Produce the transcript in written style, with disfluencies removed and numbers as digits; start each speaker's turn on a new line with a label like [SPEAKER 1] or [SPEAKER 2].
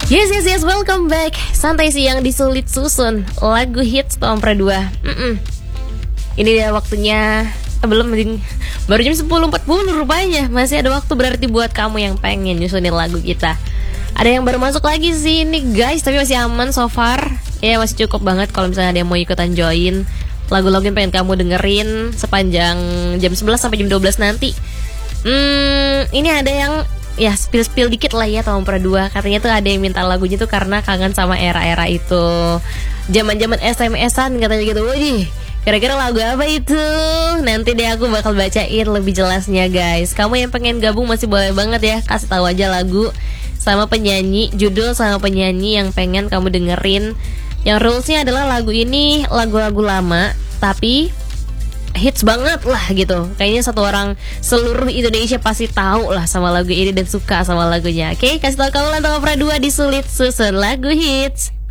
[SPEAKER 1] Yes, welcome back. Santai siang disulit susun. Lagu hits Tom Pra 2. Ini dia waktunya. Belum, baru jam 10.40 rupanya. Masih ada waktu berarti buat kamu yang pengen nyusunin lagu kita. Ada yang baru masuk lagi sih ini guys, tapi masih aman so far. Ya masih cukup banget kalau misalnya ada yang mau ikutan join. Lagu-lagu yang pengen kamu dengerin sepanjang jam 11 sampai jam 12 nanti. Ini ada yang ya spill dikit lah ya Tom Pra 2. Katanya tuh ada yang minta lagunya tuh karena kangen sama era-era itu, zaman-zaman SMS-an katanya gitu. Wih, kira-kira lagu apa itu? Nanti deh aku bakal bacain lebih jelasnya guys. Kamu yang pengen gabung masih boleh banget ya. Kasih tahu aja lagu sama penyanyi, judul sama penyanyi yang pengen kamu dengerin. Yang rulesnya adalah lagu ini lagu-lagu lama tapi hits banget lah gitu. Kayaknya satu orang seluruh Indonesia pasti tahu lah sama lagu ini dan suka sama lagunya. Oke, kasih tahu kamu lah Tom Pra 2 disulit susun lagu hits.